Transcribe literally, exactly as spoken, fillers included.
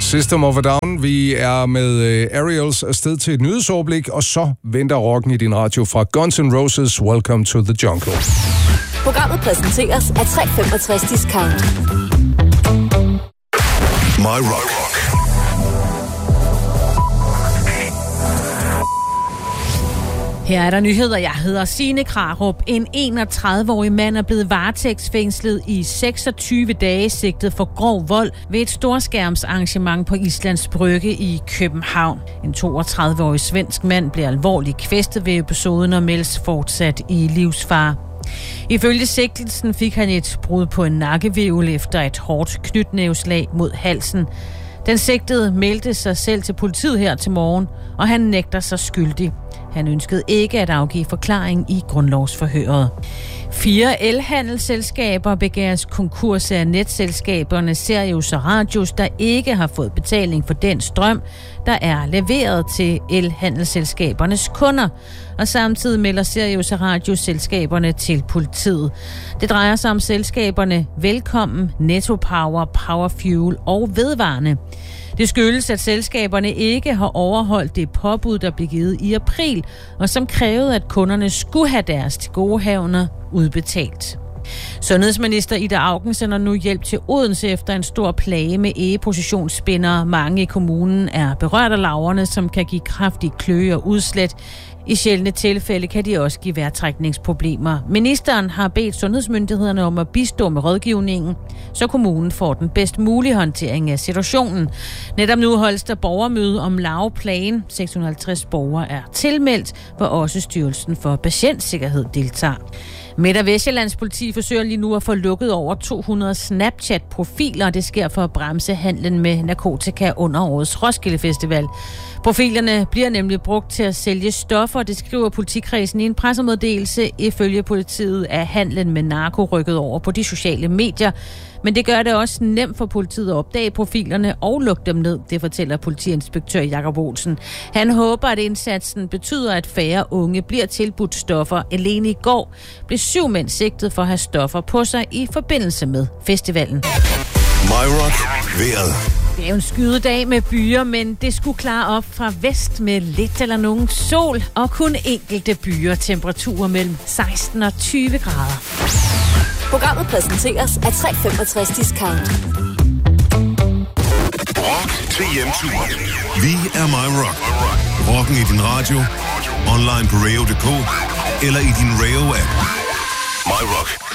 System of a Down. Vi er med uh, Ariels afsted til et nyhedsoverblik, og så venter rocken i din radio fra Guns N' Roses. Welcome to the Jungle. Programmet præsenteres af tre femogtres Discount. My Rock. Her er der nyheder. Jeg hedder Signe Krarup. En enogtredive-årig mand er blevet varetægtsfængslet i seksogtyve dage sigtet for grov vold ved et storskærmsarrangement på Islands Brygge i København. En toogtredive-årig svensk mand blev alvorligt kvæstet ved episoden og meldes fortsat i livsfare. Ifølge sigtelsen fik han et brud på en nakkehvirvel efter et hårdt knytnæveslag mod halsen. Den sigtede meldte sig selv til politiet her til morgen, og han nægter sig skyldig. Han ønskede ikke at afgive forklaring i grundlovsforhøret. Fire elhandelsselskaber begæres konkurs af netselskaberne Sirius og Radius, der ikke har fået betaling for den strøm, der er leveret til elhandelsselskabernes kunder. Og samtidig melder Sirius og Radius selskaberne til politiet. Det drejer sig om selskaberne Velkommen, Netto Power, Power Fuel og Vedvarende. Det skyldes, at selskaberne ikke har overholdt det påbud, der blev givet i april, og som krævede, at kunderne skulle have deres tilgodehavender udbetalt. Sundhedsminister Ida Auken sender nu hjælp til Odense efter en stor plage med egepositionsspindere. Mange i kommunen er berørt af larverne, som kan give kraftige kløe og udslæt. I sjældne tilfælde kan de også give vejrtrækningsproblemer. Ministeren har bedt sundhedsmyndighederne om at bistå med rådgivningen, så kommunen får den bedst mulige håndtering af situationen. Netop nu holdes der borgermøde om larveplagen. seks hundrede og halvtreds borgere er tilmeldt, hvor også Styrelsen for Patientsikkerhed deltager. Midt- og Vestjyllands politi forsøger lige nu at få lukket over to hundrede Snapchat-profiler. Det sker for at bremse handlen med narkotika under årets Roskilde Festival. Profilerne bliver nemlig brugt til at sælge stoffer, det skriver politikredsen i en pressemeddelelse. Ifølge politiet er handlen med narko rykket over på de sociale medier. Men det gør det også nemt for politiet at opdage profilerne og lukke dem ned, det fortæller politiinspektør Jakob Olsen. Han håber, at indsatsen betyder, at færre unge bliver tilbudt stoffer. Alene i går blev syv mænd sigtet for at have stoffer på sig i forbindelse med festivalen. My Rock. Vejret. Det er jo en skydedag med byer, men det skulle klare op fra vest med lidt eller nogen sol og kun enkelte byer. Temperaturer mellem seksten og tyve grader. Programmet præsenteres af tre femogtres Discount. Rock til hjemtur. Vi er My Rock. Rocken i din radio, online på radio punktum d k eller i din Radio-app. My Rock.